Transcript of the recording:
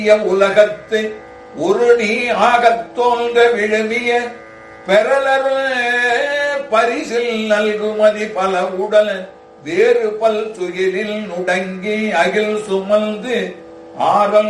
உலகத்து ஒரு நீ ஆகத் தோன்ற விழுமிய பெறலர் பரிசில் நல்குமதி பல உடல் வேறு பல் துயிலில் நுடங்கி அகில் சுமந்து ஆறல்